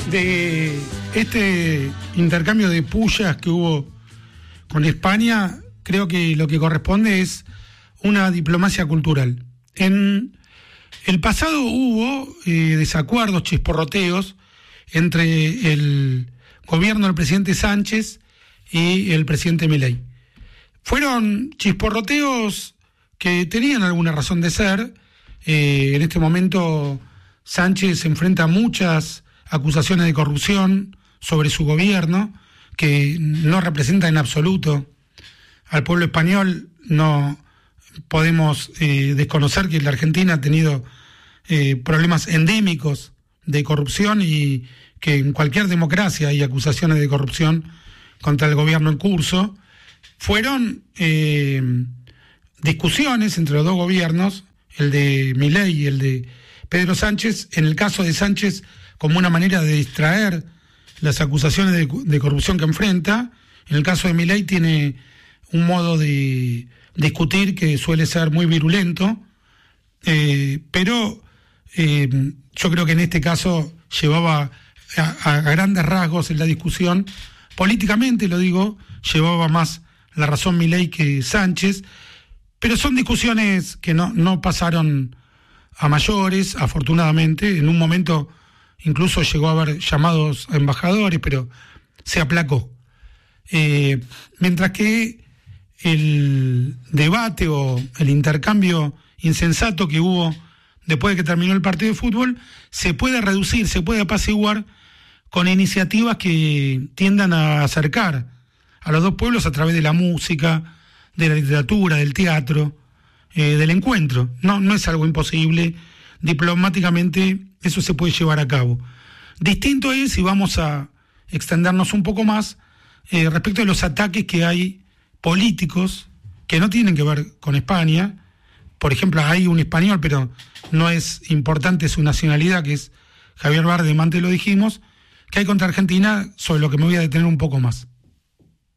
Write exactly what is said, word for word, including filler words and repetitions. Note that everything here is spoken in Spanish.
de este intercambio de pullas que hubo con España, creo que lo que corresponde es una diplomacia cultural. En el pasado hubo eh, desacuerdos, chisporroteos entre el gobierno del presidente Sánchez y el presidente Milei. Fueron chisporroteos que tenían alguna razón de ser. Eh, en este momento Sánchez enfrenta muchas acusaciones de corrupción sobre su gobierno, que no representa en absoluto al pueblo español. No podemos eh, desconocer que la Argentina ha tenido eh, problemas endémicos de corrupción y que en cualquier democracia hay acusaciones de corrupción contra el gobierno en curso. Fueron eh, discusiones entre los dos gobiernos, el de Milei y el de Pedro Sánchez, en el caso de Sánchez como una manera de distraer las acusaciones de, de corrupción que enfrenta. En el caso de Milei tiene un modo de discutir que suele ser muy virulento, eh, pero eh, yo creo que en este caso llevaba a, a grandes rasgos en la discusión, políticamente lo digo, llevaba más la razón Milei que Sánchez, pero son discusiones que no, no pasaron a mayores, afortunadamente. En un momento incluso llegó a haber llamados a embajadores, pero se aplacó. Eh, mientras que el debate o el intercambio insensato que hubo después de que terminó el partido de fútbol se puede reducir, se puede apaciguar con iniciativas que tiendan a acercar a los dos pueblos a través de la música, de la literatura, del teatro, eh, del encuentro. No, no es algo imposible. Diplomáticamente eso se puede llevar a cabo. Distinto es, si vamos a extendernos un poco más, eh, respecto de los ataques que hay políticos que no tienen que ver con España. Por ejemplo, hay un español, pero no es importante su nacionalidad, que es Javier Bardem, antes lo dijimos, que hay contra Argentina, sobre lo que me voy a detener un poco más.